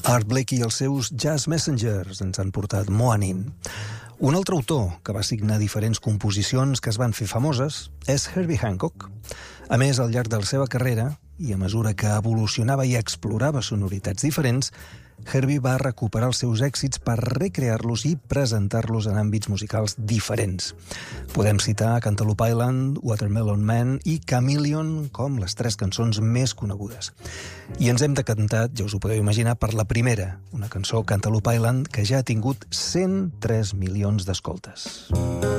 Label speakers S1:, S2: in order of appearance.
S1: Art Blakey i els seus Jazz Messengers ens han portat Moanin. Un altre autor que va signar diferents composicions que es van fer famoses és Herbie Hancock. A més, al llarg de la seva carrera, i a mesura que evolucionava i explorava sonoritats diferents, Herbie va recuperar els seus èxits per recrear-los i presentar-los en àmbits musicals diferents. Podem citar Cantaloupe Island, Watermelon Man i Chameleon com les 3 cançons més conegudes. I ens hem decantat, ja us ho podeu imaginar, per la primera, una cançó, Cantaloupe Island, que ja ha tingut 103 milions d'escoltes.